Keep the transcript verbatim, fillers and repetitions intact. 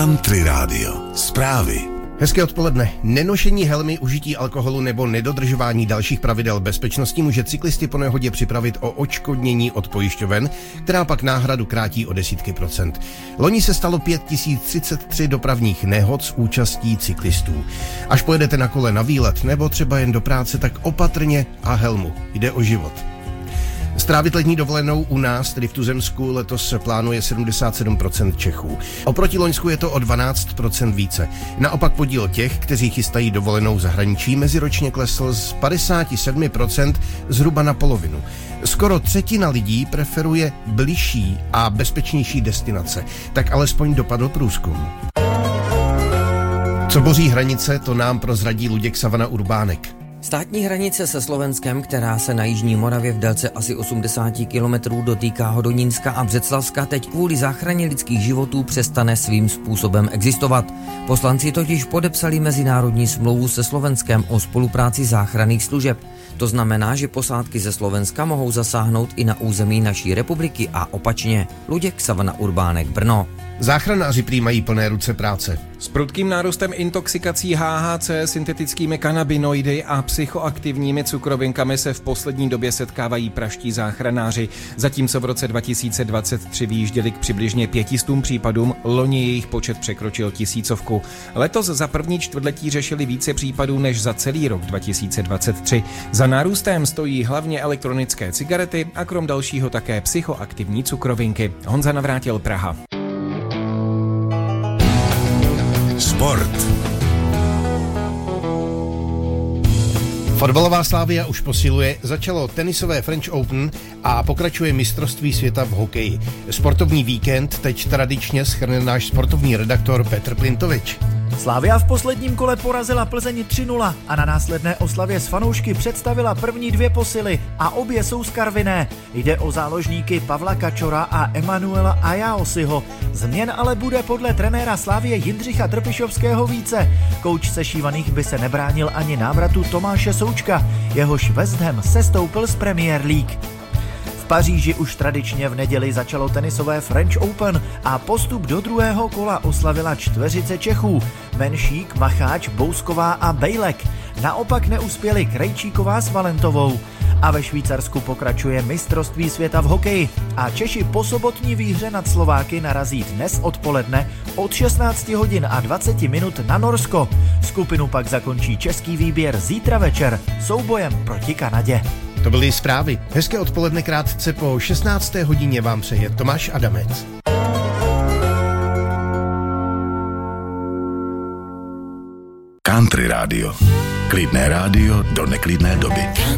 Country Radio. Zprávy. Hezké odpoledne. Nenošení helmy, užití alkoholu nebo nedodržování dalších pravidel bezpečnosti může cyklisty po nehodě připravit o odškodnění od pojišťoven, která pak náhradu krátí o desítky procent. Loni se stalo pět tisíc třicet tři dopravních nehod s účastí cyklistů. Až pojedete na kole na výlet nebo třeba jen do práce, tak opatrně a helmu. Jde o život. Strávit letní dovolenou u nás, tedy v tuzemsku, letos se plánuje sedmdesát sedm procent Čechů. Oproti loňsku je to o dvanáct procent více. Naopak podíl těch, kteří chystají dovolenou v zahraničí, meziročně klesl z padesát sedm procent zhruba na polovinu. Skoro třetina lidí preferuje bližší a bezpečnější destinace. Tak alespoň dopadl průzkum. Co boří hranice, to nám prozradí Luděk Savana Urbánek. Státní hranice se Slovenskem, která se na jižní Moravě v délce asi osmdesát kilometrů dotýká Hodonínska a Břeclavska, teď kvůli záchraně lidských životů přestane svým způsobem existovat. Poslanci totiž podepsali mezinárodní smlouvu se Slovenskem o spolupráci záchranných služeb. To znamená, že posádky ze Slovenska mohou zasáhnout i na území naší republiky a opačně. Luděk Savana Urbánek, Brno. Záchranáři prý mají plné ruce práce. S prudkým nárůstem intoxikací H H C, syntetickými kanabinoidy a psychoaktivními cukrovinkami se v poslední době setkávají pražští záchranáři. Zatímco v roce dva tisíce dvacet tři vyjížděli k přibližně pětistům případům, loni jejich počet překročil tisícovku. Letos za první čtvrtletí řešili více případů než za celý rok dva tisíce dvacet tři. Za nárůstem stojí hlavně elektronické cigarety a krom dalšího také psychoaktivní cukrovinky. Honza Navrátil, Praha. Sport. Fotbalová Slavia už posiluje, začalo tenisové French Open a pokračuje mistrovství světa v hokeji. Sportovní víkend teď tradičně shrne náš sportovní redaktor Petr Plintovič. Slavia v posledním kole porazila Plzeň tři nula a na následné oslavě s fanoušky představila první dvě posily a obě jsou z Karviné. Jde o záložníky Pavla Kačora a Emanuela Ajaosiho. Změn ale bude podle trenéra Slavie Jindřicha Trpišovského více. Kouč sešívaných by se nebránil ani návratu Tomáše Součka, jehož West Ham sestoupil z Premier League. V Paříži už tradičně v neděli začalo tenisové French Open a postup do druhého kola oslavila čtveřice Čechů. Menšík, Macháč, Bousková a Bejlek. Naopak neuspěli Krejčíková s Valentovou. A ve Švýcarsku pokračuje mistrovství světa v hokeji a Češi po sobotní výhře nad Slováky narazí dnes odpoledne od šestnáct hodin a dvacet minut na Norsko. Skupinu pak zakončí český výběr zítra večer soubojem proti Kanadě. To byly zprávy. Hezké odpoledne, krátce po šestnácté hodině vám přeje Tomáš Adamec. Country Radio. Klidné rádio do neklidné doby.